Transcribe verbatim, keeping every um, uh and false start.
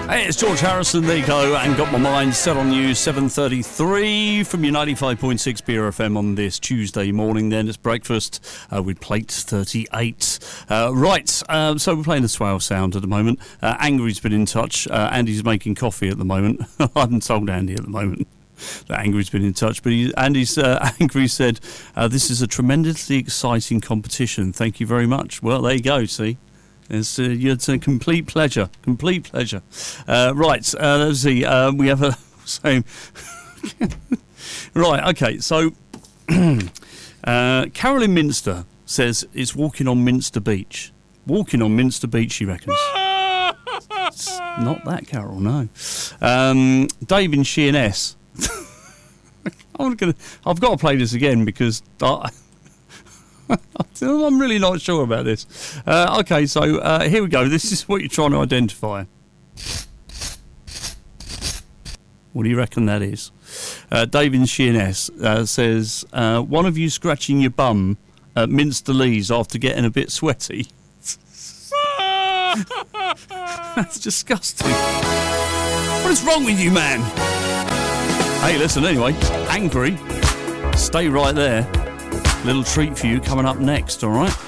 Hey, it's George Harrison. There you go, and got my mind set on you. seven thirty-three from your ninety-five point six B R F M on this Tuesday morning. Then it's breakfast uh, with plate thirty-eight. Uh, right, uh, so we're playing the swell sound at the moment. Uh, Angry's been in touch. Uh, Andy's making coffee at the moment. I haven't told Andy at the moment that Angry's been in touch, but he, Andy's uh, Angry said uh, this is a tremendously exciting competition. Thank you very much. Well, there you go. See. It's, uh, it's a complete pleasure, complete pleasure. Uh, right, uh, let's see. Uh, we have a same. Right, okay. So, uh, Carolyn Minster says it's walking on Minster Beach. Walking on Minster Beach, she reckons. It's not that, Carol. No. Um, Dave in Sheerness. I'm gonna. I've got to play this again because. I, I'm really not sure about this. Uh, okay, so uh, here we go. This is what you're trying to identify. What do you reckon that is? Uh, Dave in Sheerness uh, says, uh, one of you scratching your bum at Minster Lees after getting a bit sweaty. That's disgusting. What is wrong with you, man? Hey, listen, anyway, Angry. Stay right there. Little treat for you coming up next, all right?